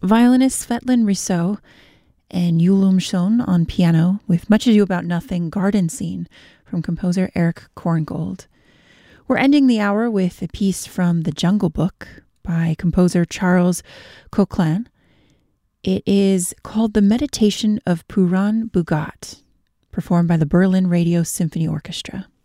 violinist Svetlin Risseau and Yulum Shon on piano with Much Ado About Nothing Garden Scene from composer Eric Korngold. We're ending the hour with a piece from The Jungle Book by composer Charles Coquelin. It is called The Meditation of Puran Bhugat, performed by the Berlin Radio Symphony Orchestra.